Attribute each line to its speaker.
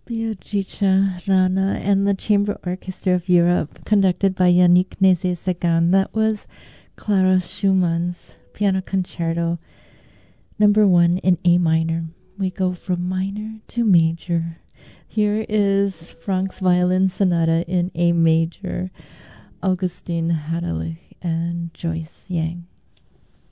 Speaker 1: Beatrice Rana and the Chamber Orchestra of Europe, conducted by Yannick Nézet-Séguin. That was Clara Schumann's Piano Concerto number 1 in A minor. We go from minor to major. Here is Franck's Violin Sonata in A major, Augustin Haderlich and Joyce Yang.